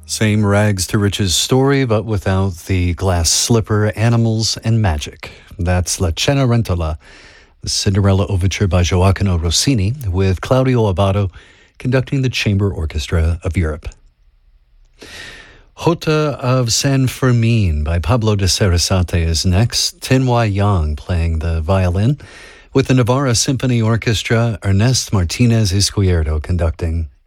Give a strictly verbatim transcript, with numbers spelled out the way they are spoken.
Same rags to riches story, but without the glass slipper, animals, and magic. That's La Cenerentola, the Cinderella Overture by Gioacchino Rossini, with Claudio Abbado conducting the Chamber Orchestra of Europe. Jota of San Fermin by Pablo de Sarasate is next. Tinhua Yang playing the violin, with the Navarra Symphony Orchestra, Ernest Martinez Izquierdo conducting